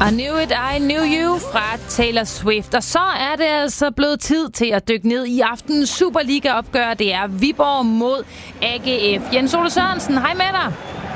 I Knew It, I Knew You fra Taylor Swift. Og så er det altså blevet tid til at dykke ned i aftenens Superliga-opgør. Det er Viborg mod AGF. Jens Ole Sørensen, hej med dig.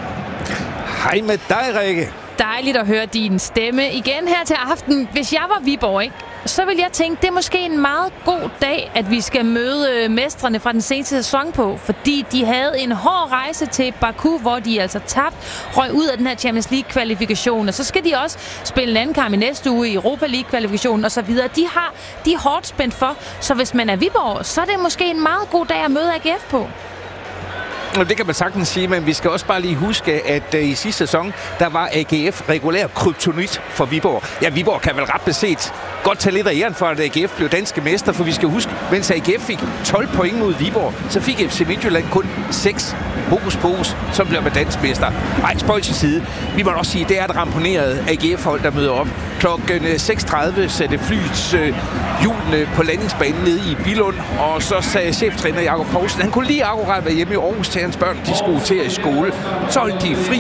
Hej med dig, Rikke. Dejligt at høre din stemme igen her til aften. Hvis jeg var Viborg, ikke? Så vil jeg tænke, det er måske en meget god dag, at vi skal møde mestrene fra den seneste sæson på. Fordi de havde en hård rejse til Baku, hvor de altså røg ud af den her Champions League-kvalifikation. Og så skal de også spille en anden kamp i næste uge i Europa League-kvalifikationen osv. De er hårdt spændt for, så hvis man er Viborg, så er det måske en meget god dag at møde AGF på. Det kan man sagtens sige, men vi skal også bare lige huske, at i sidste sæson, der var AGF regulær kryptonit for Viborg. Ja, Viborg kan vel ret beset godt tage lidt af æren for, at AGF blev danske mester, for vi skal huske, mens AGF fik 12 point mod Viborg, så fik FC Midtjylland kun 6 hokus pokus, som blev med dansk mester. Ej, spøj til side. Vi må også sige, det er et ramponeret AGF-hold, der møder op. Klokken 6.30 satte flyets hjulene på landingsbanen nede i Billund, og så sagde cheftræner Jakob Poulsen, han kunne lige akkurat være hjemme i Aarhus til hans børn, de skulle til i skole. Så holdt de fri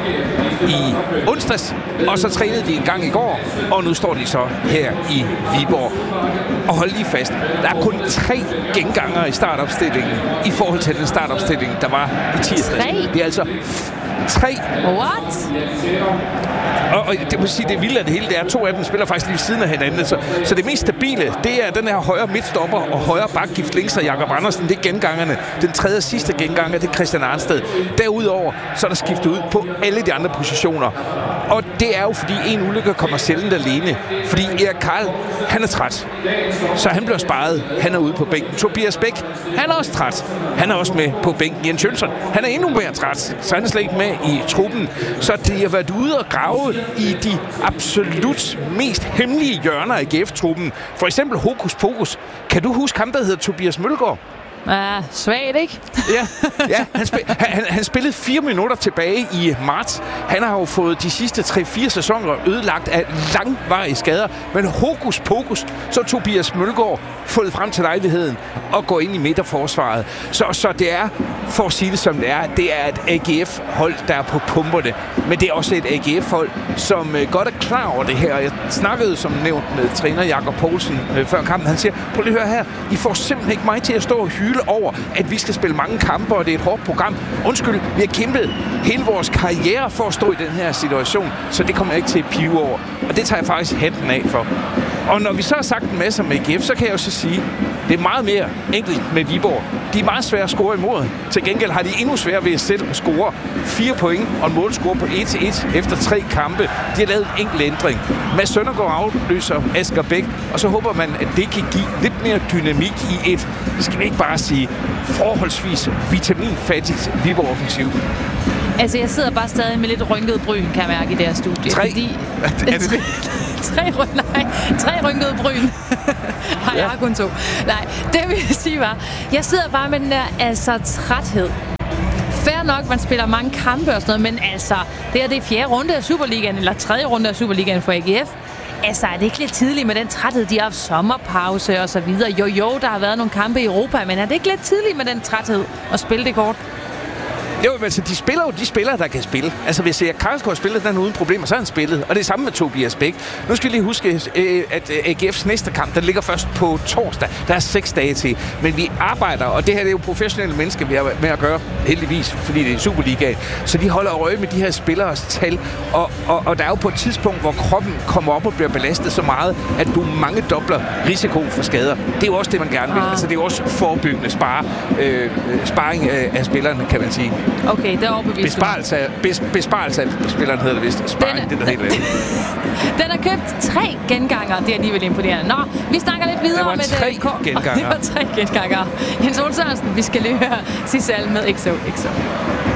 i onsdags, og så trænede de en gang i går, og nu står de så her i Viborg. Og hold lige fast, der er kun 3 gengangere i startopstillingen i forhold til den startopstilling, der var i tirsdag. Det er altså 3. What? Og det må sige, det vilde af det hele, det er, 2 af dem spiller faktisk lige ved siden af hinanden. Så det mest stabile, det er den her højre midtstopper og højre bakgift links af Jakob Andersen. Det er gengangerne. Den tredje og sidste genganger, det er Christian Arnsted. Derudover, så er der skiftet ud på alle de andre positioner. Og det er jo, fordi en ulykke kommer sjældent alene. Fordi Erik Karl, han er træt. Så han bliver sparet. Han er ude på bænken. Tobias Bæk, han er også træt. Han er også med på bænken. Jens Jønsson, han er endnu mere træt. Så han er slet ikke med i truppen. Så de har været ude og grave i de absolut mest hemmelige hjørner af AGF-truppen. For eksempel Hokus Pokus. Kan du huske ham, der hedder Tobias Mølgaard? Svagt, ikke? Ja, han spillede 4 minutter tilbage i marts. Han har jo fået de sidste 3-4 sæsoner ødelagt af langvarige skader. Men Hokus Pokus, så Tobias Mølgaard fået frem til lejligheden og går ind i midterforsvaret. Så det er, for at sige det som det er et AGF-hold, der er på pumperne. Men det er også et AGF-hold, som godt er klar over det her. Jeg snakkede som nævnt med træner Jakob Poulsen før kampen. Han siger, prøv lige at høre her, I får simpelthen ikke mig til at stå og hyle over, at vi skal spille mange kampe, og det er et hårdt program. Undskyld, vi har kæmpet hele vores karriere for at stå i den her situation, så det kommer jeg ikke til at pive over. Og det tager jeg faktisk hatten af for. Og når vi så har sagt en masse om AGF, så kan jeg jo så sige, det er meget mere enkelt med Viborg. De er meget svære at score imod. Til gengæld har de endnu sværere ved at selv at score 4 point og en målscore på 1-1 efter 3 kampe. De har lavet en enkelt ændring. Mads Søndergaard afløser Asger Bæk, og så håber man, at det kan give lidt mere dynamik i et, det skal vi ikke bare sige, forholdsvis vitaminfattigt Viborg-offensiv. Altså, jeg sidder bare stadig med lidt rynket bryn, kan jeg mærke, i det her studie. 3? Fordi... Er det det? 3 rynkede bryn. Har jeg kun 2. Nej, det vil jeg sige var, jeg sidder bare med den der træthed. Fair nok, man spiller mange kampe og sådan noget, men altså, det er 4. runde af Superligaen, eller 3. runde af Superligaen for AGF. Altså, er det ikke lidt tidligt med den træthed? De har haft sommerpause og så videre. Jo, der har været nogle kampe i Europa, men er det ikke lidt tidligt med den træthed at spille det kort? Jo, men altså, de spillere, der kan spille. Altså, hvis Erik Karlsgaard spiller den uden problemer, så har han spillet. Og det er samme med Tobias Bæk. Nu skal vi lige huske, at AGF's næste kamp, den ligger først på torsdag. Der er 6 dage til. Men vi arbejder, og det her det er jo professionelle mennesker, vi har med at gøre, heldigvis, fordi det er Superligaen. Så de holder øje med de her spilleres tal. Og der er jo på et tidspunkt, hvor kroppen kommer op og bliver belastet så meget, at du mangedobler risiko for skader. Det er jo også det, man gerne vil. Altså, det er jo også forebyggende sparring af spillerne, kan man sige. Okay, det er overbevist. Besparelse af spilleren hedder det vist. Sparring, det er helt andet. Den har købt 3 genganger. Det er alligevel imponerende. Nå, vi snakker lidt videre med det. Det var 3 genganger. Jens Ole Sørensen, vi skal lige høre Sissel med XO.